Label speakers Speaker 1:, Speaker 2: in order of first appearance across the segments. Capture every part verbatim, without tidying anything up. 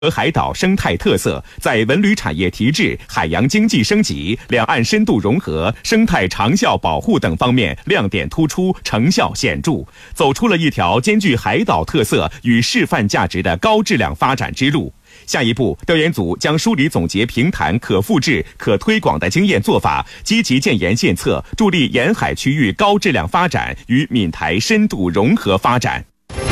Speaker 1: 和海岛生态特色，在文旅产业提质、海洋经济升级、两岸深度融合、生态长效保护等方面亮点突出，成效显著，走出了一条兼具海岛特色与示范价值的高质量发展之路。下一步，调研组将梳理总结平潭可复制、可推广的经验做法，积极建言献策，助力沿海区域高质量发展与闽台深度融合发展。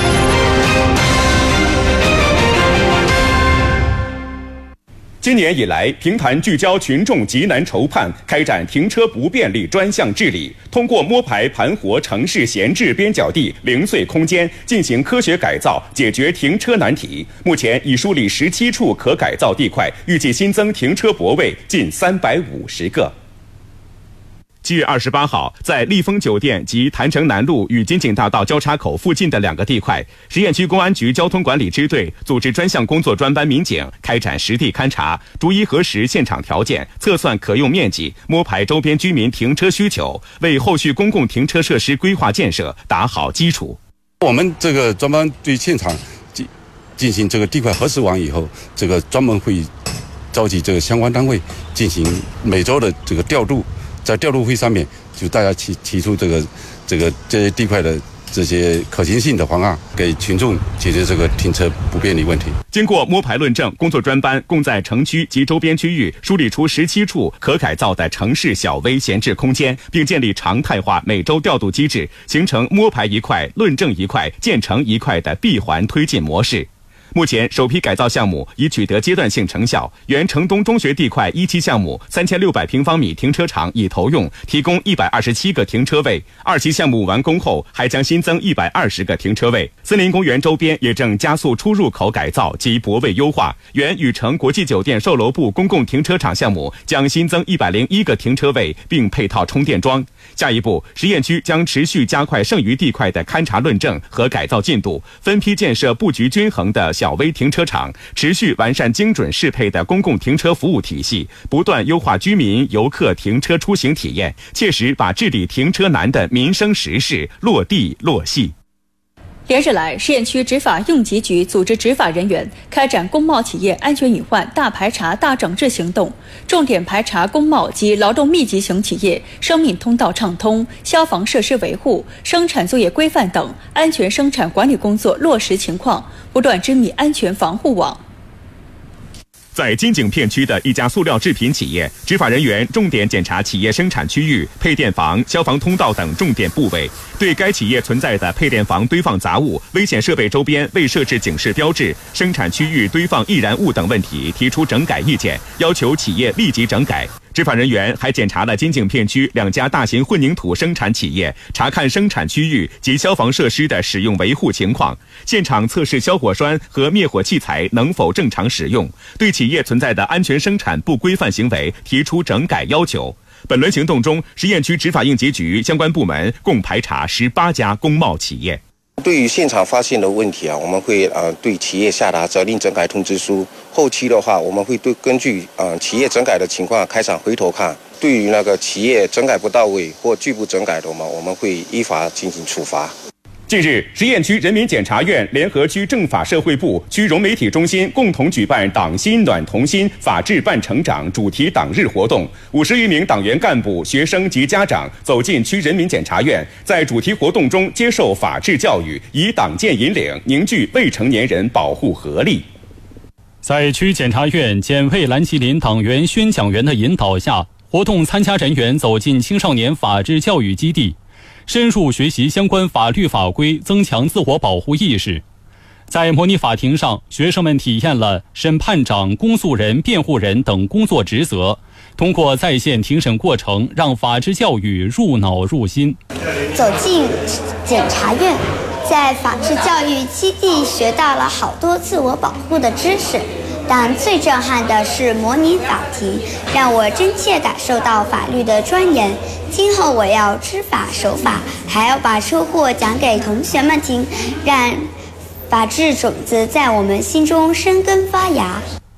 Speaker 1: 今年以来，平潭聚焦群众急难愁盼，开展停车不便利专项治理，通过摸排盘活城市闲置边角地、零碎空间，进行科学改造，解决停车难题。目前已梳理十七处可改造地块，预计新增停车泊位近三百五十个。七月二十八号，在丽丰酒店及潭城南路与金井大道交叉口附近的两个地块，实验区公安局交通管理支队组织专项工作专班民警开展实地勘查，逐一核实现场条件，测算可用面积，摸排周边居民停车需求，为后续公共停车设施规划建设打好基础。
Speaker 2: 我们这个专班对现场进进行这个地块核实完以后，这个专门会召集这个相关单位进行每周的这个调度。在调度会上面，就大家提提出这个这个这些地块的这些可行性的方案，给群众解决这个停车不便利问题。
Speaker 1: 经过摸排论证，工作专班共在城区及周边区域梳理出十七处可改造的城市小微闲置空间，并建立常态化每周调度机制，形成摸排一块、论证一块、建成一块的闭环推进模式。目前，首批改造项目已取得阶段性成效。原城东中学地块一期项目三千六百平方米停车场已投用，提供一百二十七个停车位。二期项目完工后，还将新增一百二十个停车位。森林公园周边也正加速出入口改造及泊位优化。原禹城国际酒店售楼部公共停车场项目将新增一百零一个停车位，并配套充电桩。下一步，实验区将持续加快剩余地块的勘查论证和改造进度，分批建设布局均衡的小微停车场，持续完善精准适配的公共停车服务体系，不断优化居民游客停车出行体验，切实把治理停车难的民生实事落地落细。
Speaker 3: 连日来，实验区执法应急局组织执法人员开展工贸企业安全隐患大排查大整治行动，重点排查工贸及劳动密集型企业生命通道畅通、消防设施维护、生产作业规范等安全生产管理工作落实情况，不断织密安全防护网。
Speaker 1: 在金井片区的一家塑料制品企业，执法人员重点检查企业生产区域、配电房、消防通道等重点部位，对该企业存在的配电房堆放杂物、危险设备周边未设置警示标志、生产区域堆放易燃物等问题提出整改意见，要求企业立即整改。执法人员还检查了金井片区两家大型混凝土生产企业，查看生产区域及消防设施的使用维护情况，现场测试消火栓和灭火器材能否正常使用，对企业存在的安全生产不规范行为提出整改要求。本轮行动中，实验区执法应急局相关部门共排查十八家工贸企业。
Speaker 4: 对于现场发现的问题啊，我们会呃对企业下达责令整改通知书。后期的话，我们会对根据呃企业整改的情况开展回头看。对于那个企业整改不到位或拒不整改的嘛，我们会依法进行处罚。
Speaker 1: 近日，实验区人民检察院联合区政法社会部、区融媒体中心共同举办党心暖同心法治伴成长主题党日活动。五十余名党员干部、学生及家长走进区人民检察院，在主题活动中接受法治教育，以党建引领，凝聚未成年人保护合力。
Speaker 5: 在区检察院简卫蓝麒麟党员宣讲员的引导下，活动参加人员走进青少年法治教育基地，深入学习相关法律法规，增强自我保护意识。在模拟法庭上，学生们体验了审判长、公诉人、辩护人等工作职责，通过在线庭审过程，让法治教育入脑入心。
Speaker 6: 走进检察院，在法治教育基地学到了好多自我保护的知识，但最震撼的是模拟法庭，让我真切感受到法律的庄严。今后我要知法守法，还要把收获讲给同学们听，让法治种子在我们心中生根发芽。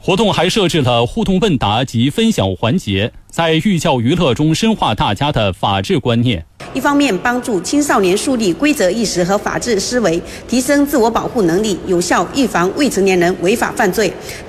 Speaker 5: 活动还设置了互动问答及分享环节，在寓教于乐中深化大家的法治观念。
Speaker 7: 一方面帮助青少年树立规则意识和法治思维，提升自我保护能力，有效预防未成年人违法犯罪。